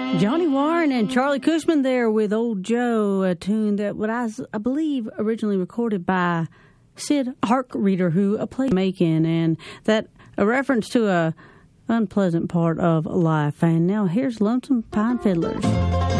Johnny Warren and Charlie Cushman there with Old Joe, a tune that I believe originally recorded by Sid Harkreader, who played Macon, and that a reference to a unpleasant part of life. And now here's Lonesome Pine Fiddlers.